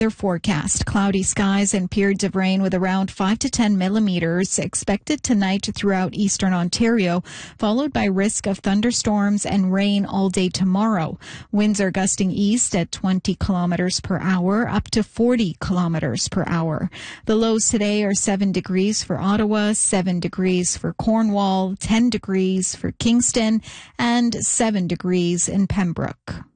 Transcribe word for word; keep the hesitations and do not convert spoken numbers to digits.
Their forecast, cloudy skies and periods of rain with around five to ten millimeters expected tonight throughout eastern Ontario, followed by risk of thunderstorms and rain all day tomorrow. Winds are gusting east at twenty kilometers per hour, up to forty kilometers per hour. The lows today are seven degrees for Ottawa, seven degrees for Cornwall, ten degrees for Kingston, and seven degrees in Pembroke.